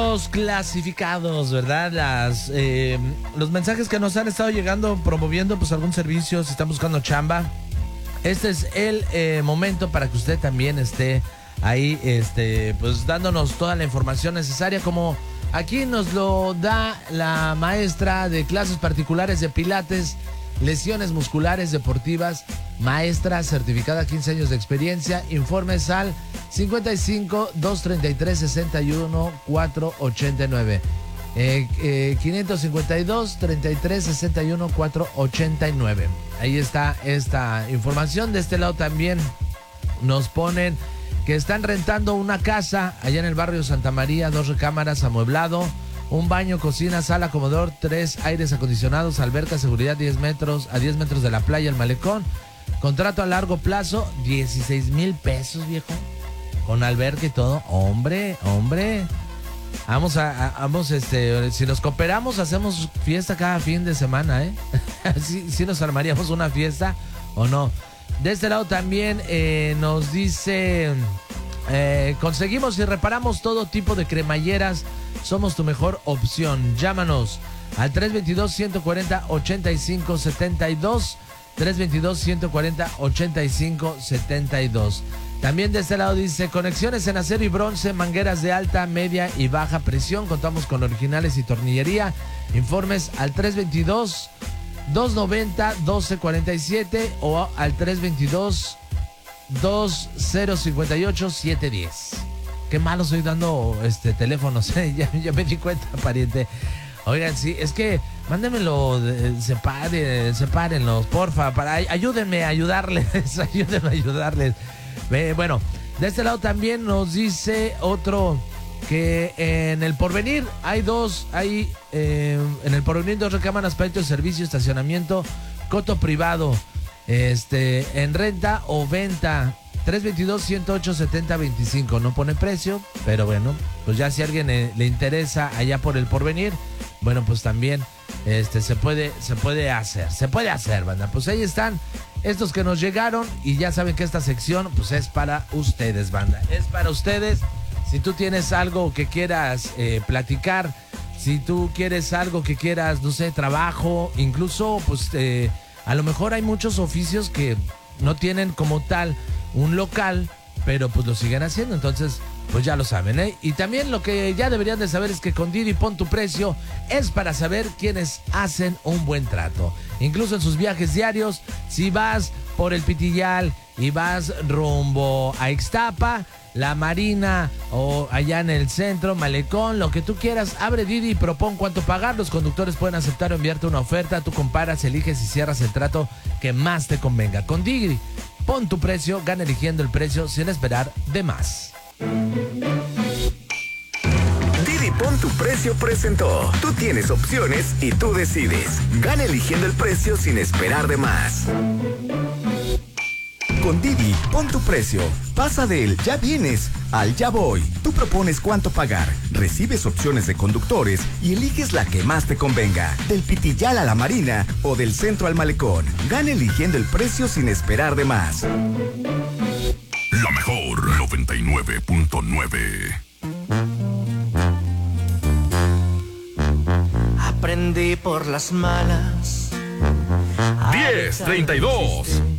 los clasificados, ¿verdad? Los mensajes que nos han estado llegando promoviendo pues algún servicio, si están buscando chamba. Este es el momento para que usted también esté ahí, pues dándonos toda la información necesaria, como aquí nos lo da la maestra de clases particulares de pilates, lesiones musculares deportivas, maestra certificada, 15 años de experiencia. Informes al 55 233 61 489. 552 33 61 489. Ahí está esta información. De este lado también nos ponen que están rentando una casa allá en el barrio Santa María, 2 recámaras, amueblado, un baño, cocina, sala, comedor, 3 aires acondicionados, alberca, seguridad, 10 metros de la playa, el malecón. Contrato a largo plazo, 16,000 pesos, viejo. Con alberca y todo. Hombre. Vamos, si nos cooperamos, hacemos fiesta cada fin de semana, ¿eh? ¿Sí nos armaríamos una fiesta o no? De este lado también nos dice, conseguimos y reparamos todo tipo de cremalleras. Somos tu mejor opción. Llámanos al 322-140-8572. 322-140-8572. También de este lado dice, conexiones en acero y bronce, mangueras de alta, media y baja presión. Contamos con originales y tornillería. Informes al 322-290-1247 o al 322-2058-710. Qué malo soy dando teléfonos, ya me di cuenta, pariente. Oigan, sí, es que mándenmelo, sepárenlos, porfa, ayúdenme a ayudarles. Bueno, de este lado también nos dice otro que en el Porvenir hay en el Porvenir 2 recámaras, patio de servicio, estacionamiento, coto privado, en renta o venta. 322-108-7025. No pone precio, pero bueno, pues ya si a alguien le interesa allá por el Porvenir, bueno, pues también se puede hacer, banda. Pues ahí están estos que nos llegaron y ya saben que esta sección pues es para ustedes, banda. Es para ustedes. Si tú tienes algo que quieras platicar, si tú quieres algo que quieras, no sé, trabajo, incluso pues a lo mejor hay muchos oficios que no tienen como tal un local, pero pues lo siguen haciendo, entonces pues ya lo saben, ¿eh? Y también lo que ya deberían de saber es que con Didi Pon Tu Precio es para saber quiénes hacen un buen trato. Incluso en sus viajes diarios, si vas por el Pitillal y vas rumbo a Ixtapa, La Marina o allá en el centro, Malecón, lo que tú quieras, abre Didi y propon cuánto pagar. Los conductores pueden aceptar o enviarte una oferta. Tú comparas, eliges y cierras el trato que más te convenga. Con Didi Pon Tu Precio, gana eligiendo el precio sin esperar de más. Didi Pon Tu Precio presentó. Tú tienes opciones y tú decides. Gana eligiendo el precio sin esperar de más. Con Didi Pon Tu Precio, pasa del ya vienes al ya voy. Tú propones cuánto pagar, recibes opciones de conductores y eliges la que más te convenga. Del Pitillal a La Marina o del centro al Malecón. Gana eligiendo el precio sin esperar de más. La mejor 99.9. Aprendí por las malas. 10:32.